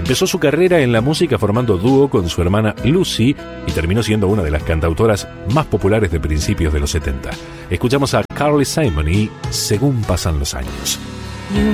Empezó su carrera en la música formando dúo con su hermana Lucy y terminó siendo una de las cantautoras más populares de principios de los 70. Escuchamos a Carly Simon y Según pasan los años. You